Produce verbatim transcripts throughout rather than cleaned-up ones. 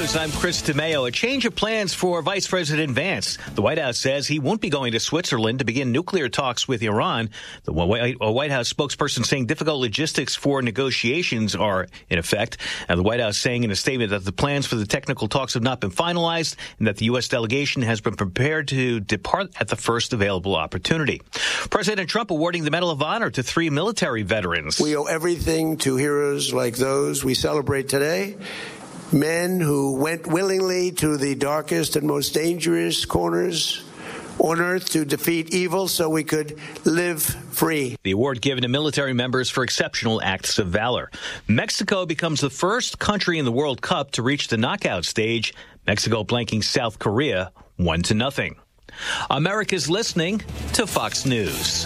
News, I'm Chris DeMeo. A change of plans for Vice President Vance. The White House says he won't be going to Switzerland to begin nuclear talks with Iran. The White House spokesperson saying difficult logistics for negotiations are in effect. And the White House saying in a statement that the plans for the technical talks have not been finalized and that the U S delegation has been prepared to depart at the first available opportunity. President Trump awarding the Medal of Honor to three military veterans. We owe everything to heroes like those we celebrate today. Men who went willingly to the darkest and most dangerous corners on earth to defeat evil so we could live free. The award given to military members for exceptional acts of valor. Mexico becomes the first country in the World Cup to reach the knockout stage. Mexico blanking South Korea one to nothing. America's listening to Fox News.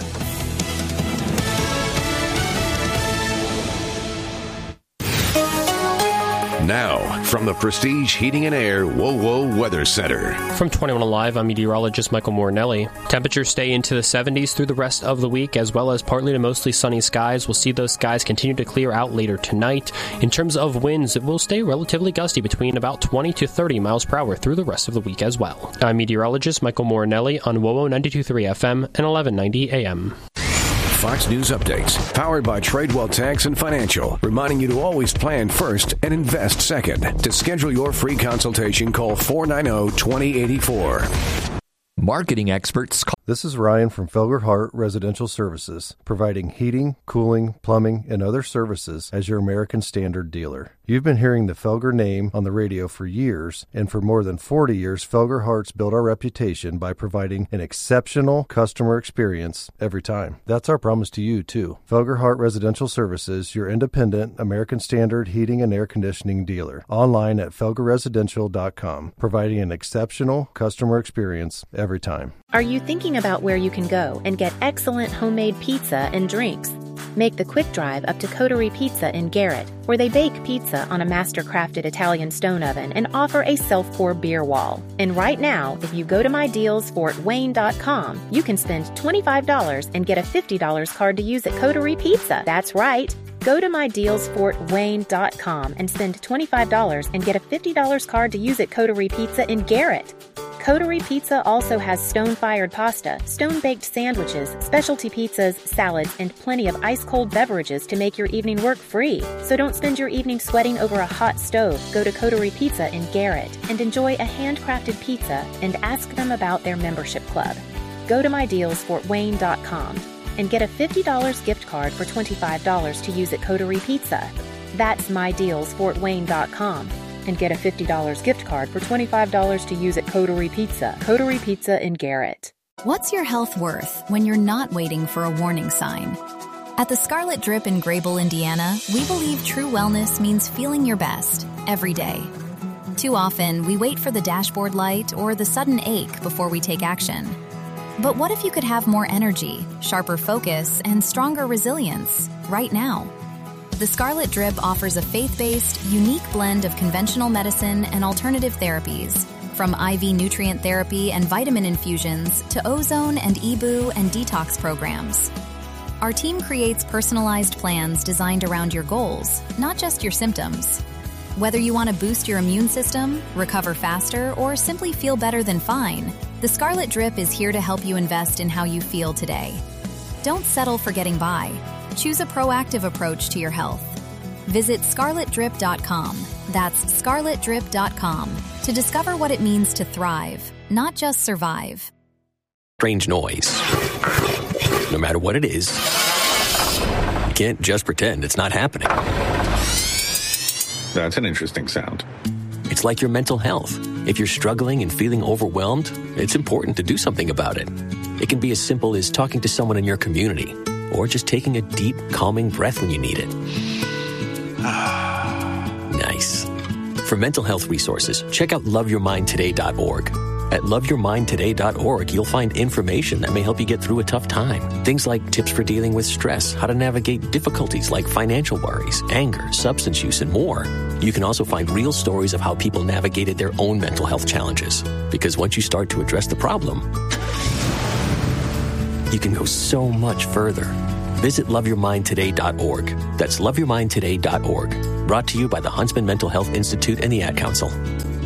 Now, from the Prestige Heating and Air WoWo Weather Center. From twenty-one Alive, I'm meteorologist Michael Morinelli. Temperatures stay into the seventies through the rest of the week, as well as partly to mostly sunny skies. We'll see those skies continue to clear out later tonight. In terms of winds, it will stay relatively gusty between about twenty to thirty miles per hour through the rest of the week as well. I'm meteorologist Michael Morinelli on WoWo ninety-two point three F M and eleven ninety A M. Fox News Updates, powered by Tradewell Tax and Financial, reminding you to always plan first and invest second. To schedule your free consultation, call four nine zero, two zero eight four. Marketing experts call. This is Ryan from Felger Hart Residential Services, providing heating, cooling, plumbing, and other services as your American Standard dealer. You've been hearing the Felger name on the radio for years, and for more than forty years, Felger Hart's built our reputation by providing an exceptional customer experience every time. That's our promise to you, too. Felger Hart Residential Services, your independent American Standard heating and air conditioning dealer. Online at felger residential dot com, providing an exceptional customer experience every time. Are you thinking about where you can go and get excellent homemade pizza and drinks? Make the quick drive up to Coterie Pizza in Garrett, where they bake pizza on a master-crafted Italian stone oven and offer a self-pour beer wall. And right now, if you go to my deals fort wayne dot com, you can spend twenty-five dollars and get a fifty dollars card to use at Coterie Pizza. That's right. Go to my deals fort wayne dot com and spend twenty-five dollars and get a fifty dollars card to use at Coterie Pizza in Garrett. Coterie Pizza also has stone-fired pasta, stone-baked sandwiches, specialty pizzas, salads, and plenty of ice-cold beverages to make your evening work free. So don't spend your evening sweating over a hot stove. Go to Coterie Pizza in Garrett and enjoy a handcrafted pizza and ask them about their membership club. Go to my deals fort wayne dot com and get a fifty dollars gift card for twenty-five dollars to use at Coterie Pizza. That's my deals fort wayne dot com. And get a fifty dollars gift card for twenty-five dollars to use at Coterie Pizza. Coterie Pizza in Garrett. What's your health worth when you're not waiting for a warning sign? At the Scarlet Drip in Grable, Indiana, we believe true wellness means feeling your best every day. Too often, we wait for the dashboard light or the sudden ache before we take action. But what if you could have more energy, sharper focus, and stronger resilience right now? The Scarlet Drip offers a faith-based, unique blend of conventional medicine and alternative therapies, from I V nutrient therapy and vitamin infusions to ozone and E B U and detox programs. Our team creates personalized plans designed around your goals, not just your symptoms. Whether you want to boost your immune system, recover faster, or simply feel better than fine, the Scarlet Drip is here to help you invest in how you feel today. Don't settle for getting by. Choose a proactive approach to your health. Visit scarlet drip dot com. That's scarlet drip dot com to discover what it means to thrive, not just survive. Strange noise. No matter what it is, you can't just pretend it's not happening. That's an interesting sound. It's like your mental health. If you're struggling and feeling overwhelmed, it's important to do something about it. It can be as simple as talking to someone in your community, or just taking a deep, calming breath when you need it. Nice. For mental health resources, check out love your mind today dot org. At love your mind today dot org, you'll find information that may help you get through a tough time. Things like tips for dealing with stress, how to navigate difficulties like financial worries, anger, substance use, and more. You can also find real stories of how people navigated their own mental health challenges. Because once you start to address the problem, you can go so much further. Visit love your mind today dot org. That's love your mind today dot org. Brought to you by the Huntsman Mental Health Institute and the Ad Council.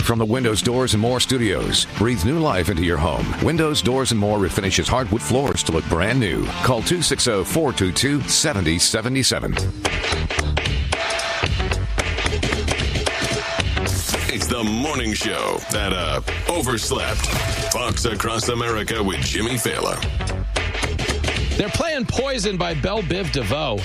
from the Windows Doors and More studios. Breathe new life into your home. Windows Doors and More refinishes hardwood floors to look brand new. Call two six zero, four two two, seven zero seven seven. It's the morning show that uh, overslept. Fox Across America with Jimmy Fallon. They're playing Poison by Belle Biv DeVoe.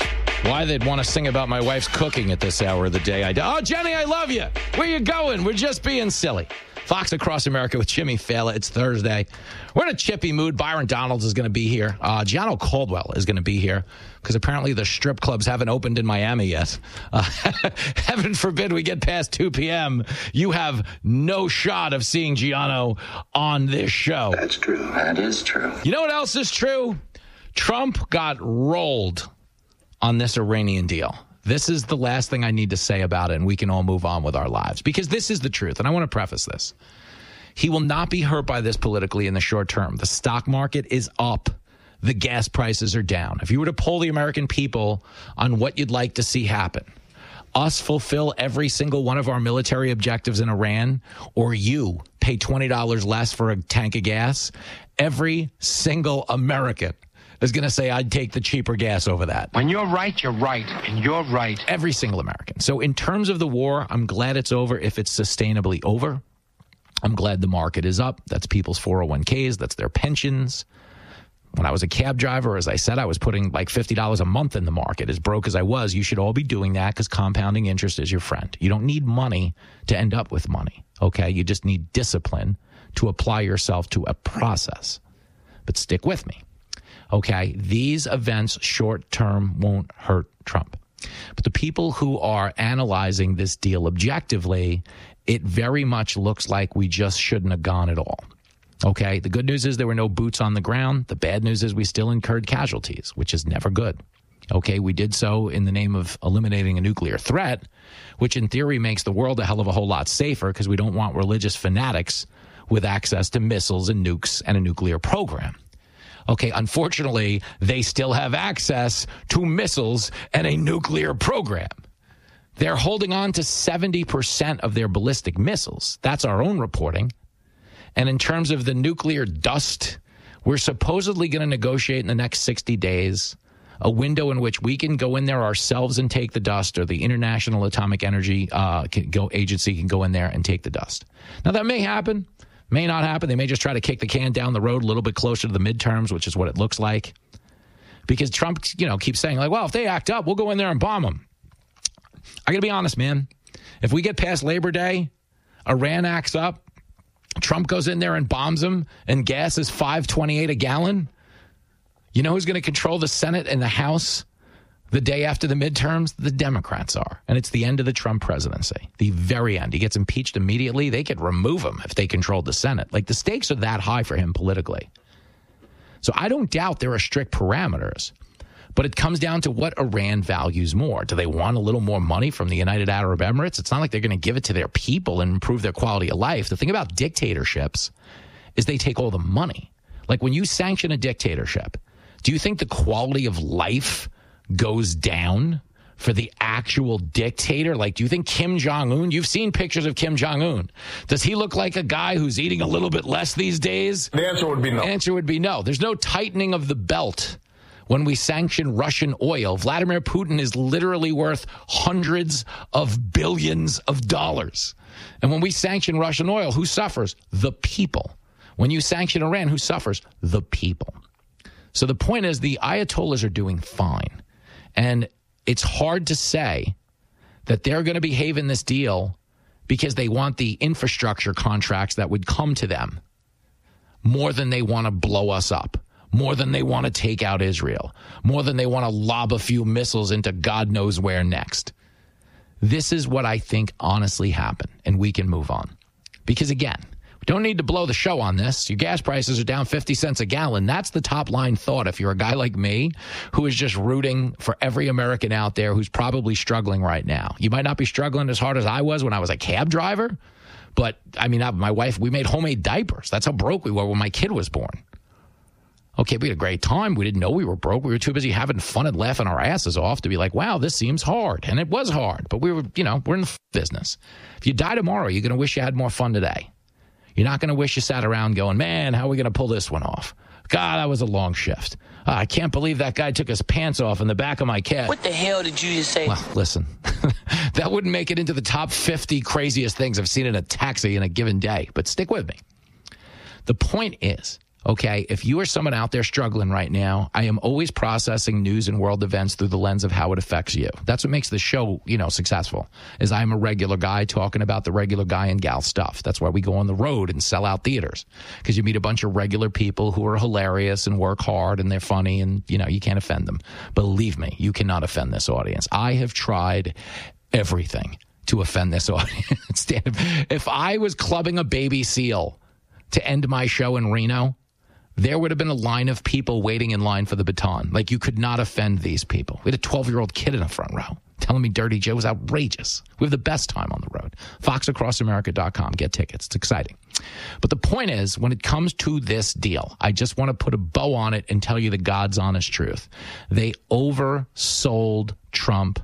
Why they'd want to sing about my wife's cooking at this hour of the day. I do. Oh, Jenny, I love you. Where you going? We're just being silly. Fox Across America with Jimmy Fallon. It's Thursday. We're in a chippy mood. Byron Donalds is going to be here. Uh, Gianno Caldwell is going to be here because apparently the strip clubs haven't opened in Miami yet. Uh, heaven forbid we get past two p.m. You have no shot of seeing Gianno on this show. That's true. That is true. You know what else is true? Trump got rolled on this Iranian deal. This is the last thing I need to say about it, and we can all move on with our lives. Because this is the truth, and I want to preface this. He will not be hurt by this politically in the short term. The stock market is up. The gas prices are down. If you were to poll the American people on what you'd like to see happen, us fulfill every single one of our military objectives in Iran, or you pay twenty dollars less for a tank of gas, every single American is going to say, I'd take the cheaper gas over that. When you're right, you're right, and you're right. Every single American. So in terms of the war, I'm glad it's over if it's sustainably over. I'm glad the market is up. That's people's four oh one k's. That's their pensions. When I was a cab driver, as I said, I was putting like fifty dollars a month in the market. As broke as I was, you should all be doing that because compounding interest is your friend. You don't need money to end up with money, okay? You just need discipline to apply yourself to a process. But stick with me. Okay, these events short-term won't hurt Trump. But the people who are analyzing this deal objectively, it very much looks like we just shouldn't have gone at all. Okay, the good news is there were no boots on the ground. The bad news is we still incurred casualties, which is never good. Okay, we did so in the name of eliminating a nuclear threat, which in theory makes the world a hell of a whole lot safer because we don't want religious fanatics with access to missiles and nukes and a nuclear program. Okay, unfortunately, they still have access to missiles and a nuclear program. They're holding on to seventy percent of their ballistic missiles. That's our own reporting. And in terms of the nuclear dust, we're supposedly going to negotiate in the next sixty days a window in which we can go in there ourselves and take the dust, or the International Atomic Energy uh, can go, Agency can go in there and take the dust. Now, that may happen. May not happen. They may just try to kick the can down the road a little bit closer to the midterms, which is what it looks like. Because Trump, you know, keeps saying, like, well, if they act up, we'll go in there and bomb them. I got to be honest, man. If we get past Labor Day, Iran acts up, Trump goes in there and bombs them, and gas is five twenty-eight a gallon, you know who's going to control the Senate and the House the day after the midterms? The Democrats are. And it's the end of the Trump presidency. The very end. He gets impeached immediately. They could remove him if they controlled the Senate. Like, the stakes are that high for him politically. So I don't doubt there are strict parameters. But it comes down to what Iran values more. Do they want a little more money from the United Arab Emirates? It's not like they're going to give it to their people and improve their quality of life. The thing about dictatorships is they take all the money. Like, when you sanction a dictatorship, do you think the quality of life goes down for the actual dictator? Like, do you think Kim Jong-un, you've seen pictures of Kim Jong-un, does he look like a guy who's eating a little bit less these days? The answer would be no. The answer would be no. There's no tightening of the belt when we sanction Russian oil. Vladimir Putin is literally worth hundreds of billions of dollars. And when we sanction Russian oil, who suffers? The people. When you sanction Iran, who suffers? The people. So the point is, the Ayatollahs are doing fine. And it's hard to say that they're going to behave in this deal because they want the infrastructure contracts that would come to them more than they want to blow us up, more than they want to take out Israel, more than they want to lob a few missiles into God knows where next. This is what I think honestly happened, and we can move on. Because again, we don't need to blow the show on this. Your gas prices are down fifty cents a gallon. That's the top line thought if you're a guy like me who is just rooting for every American out there who's probably struggling right now. You might not be struggling as hard as I was when I was a cab driver, but I mean, my wife, we made homemade diapers. That's how broke we were when my kid was born. Okay, we had a great time. We didn't know we were broke. We were too busy having fun and laughing our asses off to be like, wow, this seems hard. And it was hard, but we were, you know, we're in the business. If you die tomorrow, you're going to wish you had more fun today. You're not going to wish you sat around going, man, how are we going to pull this one off? God, that was a long shift. Oh, I can't believe that guy took his pants off in the back of my cab. What the hell did you just say? Well, listen, that wouldn't make it into the top fifty craziest things I've seen in a taxi in a given day, but stick with me. The point is, okay, if you are someone out there struggling right now, I am always processing news and world events through the lens of how it affects you. That's what makes the show, you know, successful, is I'm a regular guy talking about the regular guy and gal stuff. That's why we go on the road and sell out theaters, because you meet a bunch of regular people who are hilarious and work hard and they're funny and, you know, you can't offend them. Believe me, you cannot offend this audience. I have tried everything to offend this audience. If I was clubbing a baby seal to end my show in Reno, there would have been a line of people waiting in line for the baton. Like, you could not offend these people. We had a twelve-year-old kid in the front row telling me Dirty Joe was outrageous. We have the best time on the road. fox across america dot com. Get tickets. It's exciting. But the point is, when it comes to this deal, I just want to put a bow on it and tell you the God's honest truth. They oversold Trump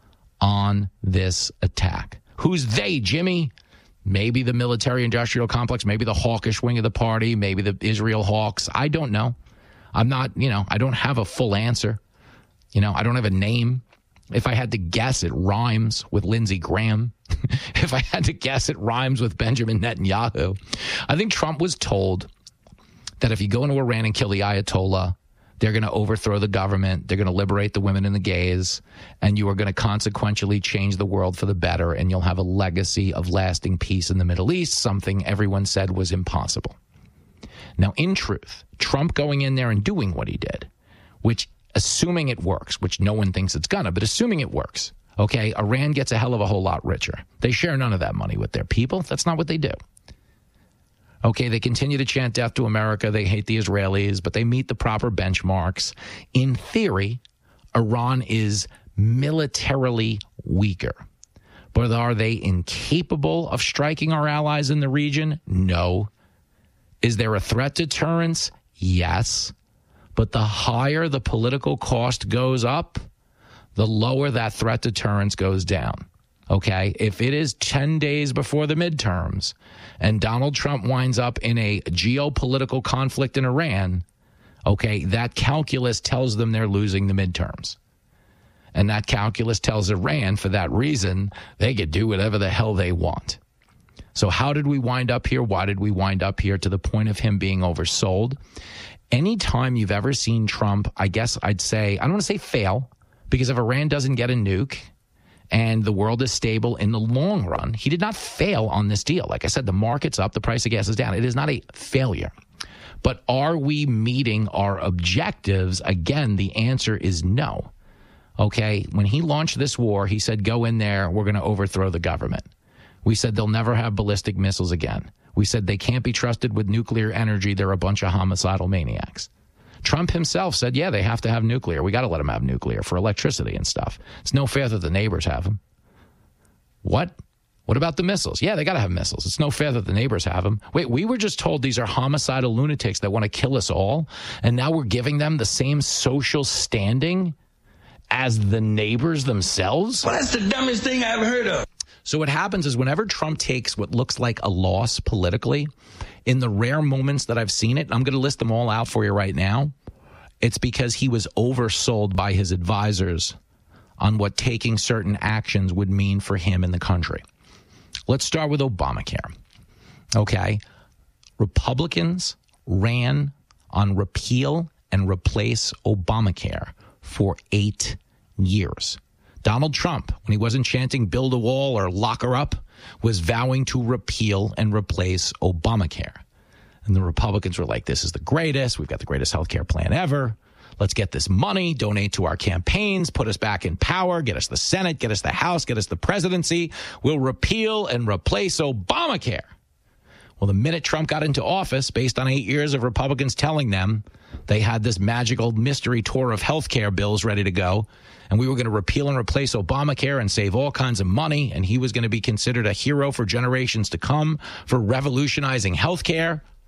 on this attack. Who's they, Jimmy? Maybe the military-industrial complex, maybe the hawkish wing of the party, maybe the Israel Hawks. I don't know. I'm not, you know, I don't have a full answer. You know, I don't have a name. If I had to guess, it rhymes with Lindsey Graham. If I had to guess, it rhymes with Benjamin Netanyahu. I think Trump was told that if you go into Iran and kill the Ayatollah, they're going to overthrow the government, they're going to liberate the women and the gays, and you are going to consequentially change the world for the better, and you'll have a legacy of lasting peace in the Middle East, something everyone said was impossible. Now, in truth, Trump going in there and doing what he did, which, assuming it works, which no one thinks it's gonna, but assuming it works, okay, Iran gets a hell of a whole lot richer. They share none of that money with their people. That's not what they do. Okay, they continue to chant death to America. They hate the Israelis, but they meet the proper benchmarks. In theory, Iran is militarily weaker. But are they incapable of striking our allies in the region? No. Is there a threat deterrence? Yes. But the higher the political cost goes up, the lower that threat deterrence goes down. Okay, if it is ten days before the midterms and Donald Trump winds up in a geopolitical conflict in Iran, okay, that calculus tells them they're losing the midterms. And that calculus tells Iran, for that reason, they could do whatever the hell they want. So how did we wind up here? Why did we wind up here to the point of him being oversold? Anytime you've ever seen Trump, I guess I'd say, I don't want to say fail, because if Iran doesn't get a nuke and the world is stable in the long run, he did not fail on this deal. Like I said, the market's up, the price of gas is down. It is not a failure. But are we meeting our objectives? Again, the answer is no. Okay, when he launched this war, he said, go in there, we're going to overthrow the government. We said they'll never have ballistic missiles again. We said they can't be trusted with nuclear energy. They're a bunch of homicidal maniacs. Trump himself said, yeah, they have to have nuclear. We got to let them have nuclear for electricity and stuff. It's no fair that the neighbors have them. What? What about the missiles? Yeah, they got to have missiles. It's no fair that the neighbors have them. Wait, we were just told these are homicidal lunatics that want to kill us all, and now we're giving them the same social standing as the neighbors themselves? Well, that's the dumbest thing I ever heard of. So what happens is whenever Trump takes what looks like a loss politically, in the rare moments that I've seen it, and I'm going to list them all out for you right now, it's because he was oversold by his advisors on what taking certain actions would mean for him in the country. Let's start with Obamacare. Okay. Republicans ran on repeal and replace Obamacare for eight years. Donald Trump, when he wasn't chanting build a wall or lock her up, was vowing to repeal and replace Obamacare. And the Republicans were like, this is the greatest. We've got the greatest health care plan ever. Let's get this money, donate to our campaigns, put us back in power, get us the Senate, get us the House, get us the presidency. We'll repeal and replace Obamacare. Well, the minute Trump got into office, based on eight years of Republicans telling them they had this magical mystery tour of health care bills ready to go, and we were going to repeal and replace Obamacare and save all kinds of money, and he was going to be considered a hero for generations to come for revolutionizing health care.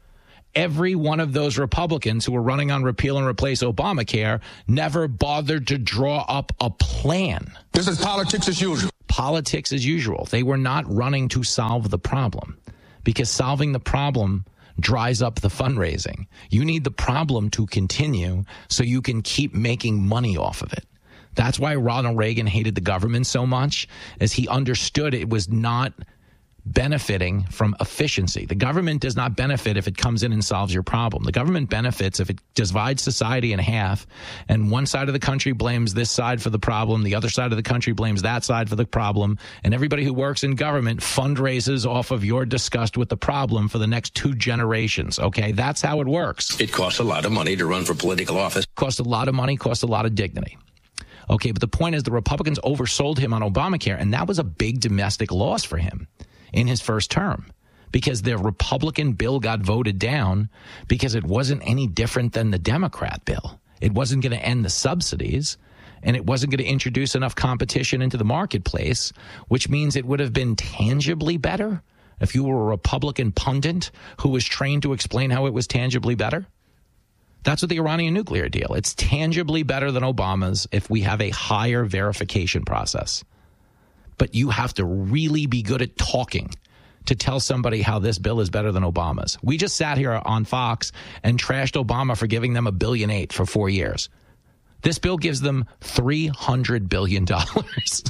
every one of those Republicans who were running on repeal and replace Obamacare never bothered to draw up a plan. This is politics as usual. Politics as usual. They were not running to solve the problem, because solving the problem dries up the fundraising. You need the problem to continue so you can keep making money off of it. That's why Ronald Reagan hated the government so much, as he understood it was not benefiting from efficiency. The government does not benefit if it comes in and solves your problem. The government benefits if it divides society in half, and one side of the country blames this side for the problem, the other side of the country blames that side for the problem, and everybody who works in government fundraises off of your disgust with the problem for the next two generations. Okay, that's how it works. It costs a lot of money to run for political office. Costs a lot of money, costs a lot of dignity. Okay, but the point is the Republicans oversold him on Obamacare, and that was a big domestic loss for him in his first term, because the Republican bill got voted down because it wasn't any different than the Democrat bill. It wasn't going to end the subsidies, and it wasn't going to introduce enough competition into the marketplace, which means it would have been tangibly better if you were a Republican pundit who was trained to explain how it was tangibly better. That's what the Iranian nuclear deal. It's tangibly better than Obama's if we have a higher verification process. But you have to really be good at talking to tell somebody how this bill is better than Obama's. We just sat here on Fox and trashed Obama for giving them a billion eight for four years. This bill gives them three hundred billion dollars.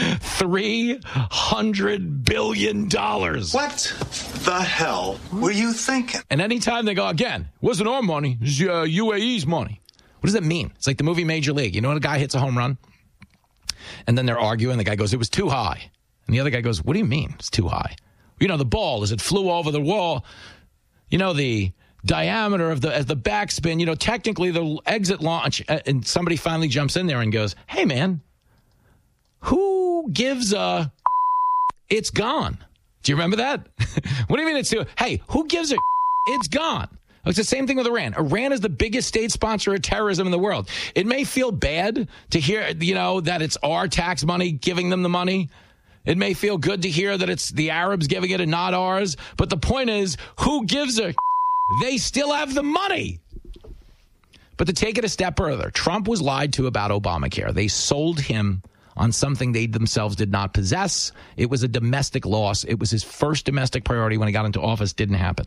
three hundred billion dollars. What the hell were you thinking? And anytime they go, again, it wasn't our money, it was uh, U A E's money. What does that mean? It's like the movie Major League. You know when a guy hits a home run? And then they're arguing. The guy goes, it was too high. And the other guy goes, what do you mean it's too high? You know, the ball, as it flew over the wall, you know, the diameter of the as the backspin, you know, technically the exit launch. And somebody finally jumps in there and goes, hey, man, who gives a it's gone? Do you remember that? What do you mean it's too? Hey, who gives a it's gone? It's the same thing with Iran. Iran is the biggest state sponsor of terrorism in the world. It may feel bad to hear, you know, that it's our tax money giving them the money. It may feel good to hear that it's the Arabs giving it and not ours. But the point is, who gives a they still have the money. But to take it a step further, Trump was lied to about Obamacare. They sold him on something they themselves did not possess. It was a domestic loss. It was his first domestic priority when he got into office. Didn't happen.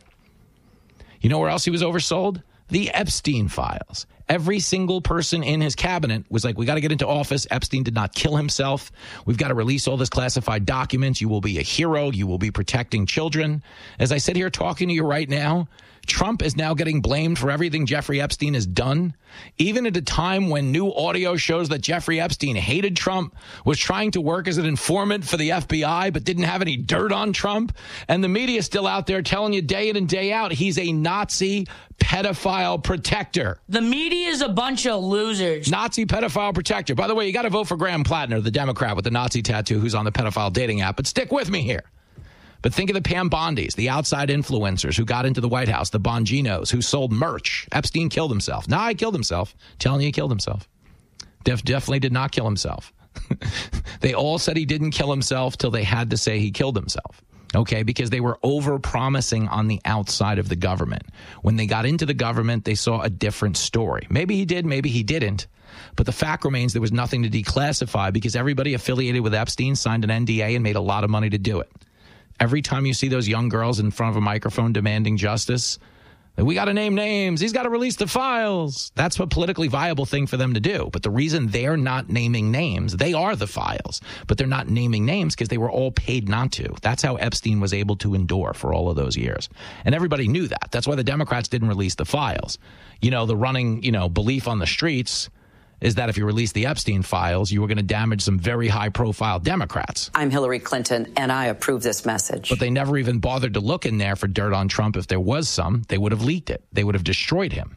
You know where else he was oversold? The Epstein files. Every single person in his cabinet was like, we got to get into office. Epstein did not kill himself. We've got to release all this classified documents. You will be a hero. You will be protecting children. As I sit here talking to you right now, Trump is now getting blamed for everything Jeffrey Epstein has done, even at a time when new audio shows that Jeffrey Epstein hated Trump, was trying to work as an informant for the F B I, but didn't have any dirt on Trump. And the media is still out there telling you day in and day out he's a Nazi pedophile protector. The media is a bunch of losers. Nazi pedophile protector. By the way, you got to vote for Graham Plattner, the Democrat with the Nazi tattoo, who's on the pedophile dating app. But stick with me here. But think of the Pam Bondis, the outside influencers who got into the White House, the Bonginos who sold merch. Epstein killed himself. Nah, he killed himself. Telling you he killed himself. Def- definitely did not kill himself. They all said he didn't kill himself till they had to say he killed himself. Okay, because they were over-promising on the outside of the government. When they got into the government, they saw a different story. Maybe he did, maybe he didn't. But the fact remains there was nothing to declassify because everybody affiliated with Epstein signed an N D A and made a lot of money to do it. Every time you see those young girls in front of a microphone demanding justice, we got to name names. He's got to release the files. That's a politically viable thing for them to do. But the reason they're not naming names, they are the files, but they're not naming names because they were all paid not to. That's how Epstein was able to endure for all of those years. And everybody knew that. That's why the Democrats didn't release the files. You know, the running, you know, belief on the streets is that if you release the Epstein files, you were going to damage some very high-profile Democrats. I'm Hillary Clinton, and I approve this message. But they never even bothered to look in there for dirt on Trump. If there was some, they would have leaked it. They would have destroyed him.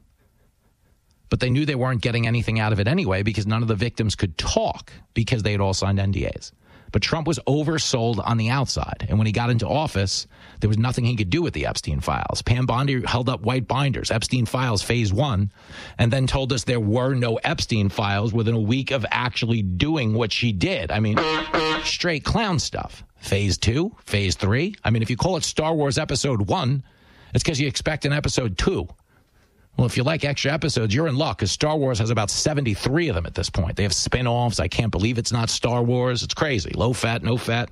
But they knew they weren't getting anything out of it anyway because none of the victims could talk because they had all signed N D As. But Trump was oversold on the outside. And when he got into office, there was nothing he could do with the Epstein files. Pam Bondi held up white binders, Epstein files phase one, and then told us there were no Epstein files within a week of actually doing what she did. I mean, straight clown stuff. Phase two, phase three. I mean, if you call it Star Wars Episode one, It's because you expect an episode two. Well, if you like extra episodes, you're in luck, because Star Wars has about seventy-three of them at this point. They have spin-offs. I can't believe it's not Star Wars. It's crazy. Low fat, no fat.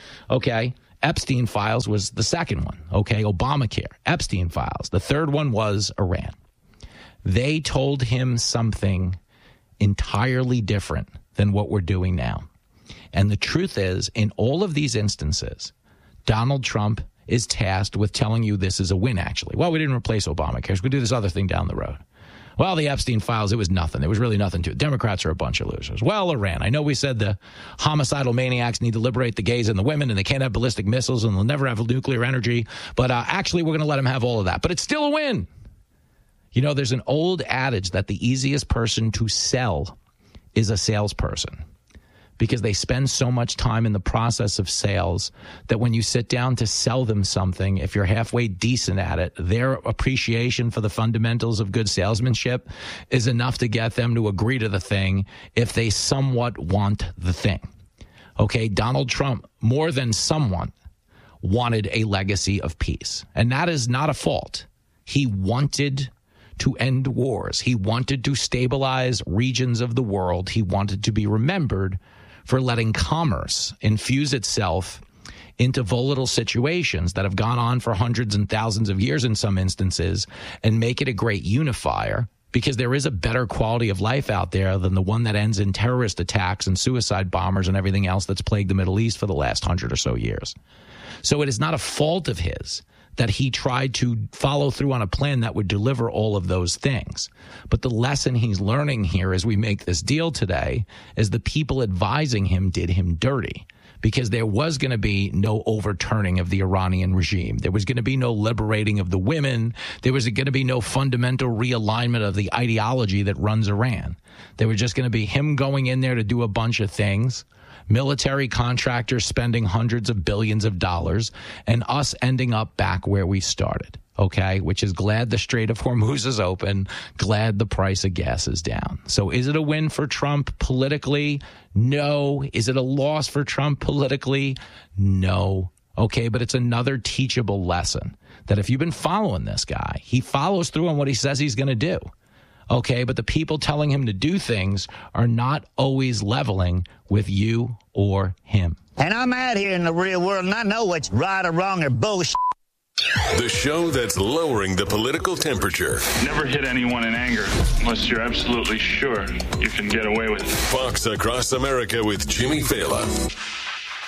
Okay. Epstein Files was the second one. Okay. Obamacare. Epstein Files. The third one was Iran. They told him something entirely different than what we're doing now. And the truth is, in all of these instances, Donald Trump is tasked with telling you this is a win, actually. Well, we didn't replace Obamacare. We do this other thing down the road. Well, the Epstein Files, it was nothing. There was really nothing to it. Democrats are a bunch of losers. Well, Iran. I know we said the homicidal maniacs need to liberate the gays and the women, and they can't have ballistic missiles, and they'll never have nuclear energy. But uh, actually, we're going to let them have all of that. But it's still a win. You know, there's an old adage that the easiest person to sell is a salesperson, because they spend so much time in the process of sales that when you sit down to sell them something, if you're halfway decent at it, their appreciation for the fundamentals of good salesmanship is enough to get them to agree to the thing if they somewhat want the thing. Okay, Donald Trump, more than someone, wanted a legacy of peace. And that is not a fault. He wanted to end wars. He wanted to stabilize regions of the world. He wanted to be remembered for letting commerce infuse itself into volatile situations that have gone on for hundreds and thousands of years in some instances, and make it a great unifier, because there is a better quality of life out there than the one that ends in terrorist attacks and suicide bombers and everything else that's plagued the Middle East for the last hundred or so years. So it is not a fault of his that he tried to follow through on a plan that would deliver all of those things. But the lesson he's learning here as we make this deal today is the people advising him did him dirty, because there was going to be no overturning of the Iranian regime. There was going to be no liberating of the women. There was going to be no fundamental realignment of the ideology that runs Iran. There was just going to be him going in there to do a bunch of things, military contractors spending hundreds of billions of dollars, and us ending up back where we started, okay, which is glad the Strait of Hormuz is open, glad the price of gas is down. So is it a win for Trump politically? No. Is it a loss for Trump politically? No. Okay, but it's another teachable lesson that if you've been following this guy, he follows through on what he says he's going to do. Okay, but the people telling him to do things are not always leveling with you or him. And I'm out here in the real world, and I know what's right or wrong or bullshit. The show that's lowering the political temperature. Never hit anyone in anger unless you're absolutely sure you can get away with it. Fox Across America with Jimmy Fallon.